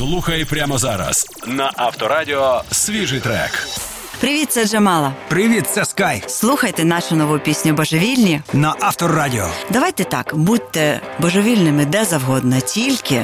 Слухай прямо зараз на Авторадіо свіжий трек. Привіт, це Джамала. Привіт, це Скай. Слухайте нашу нову пісню «Божевільні» На Авторадіо. Давайте так, будьте божевільними де завгодно, тільки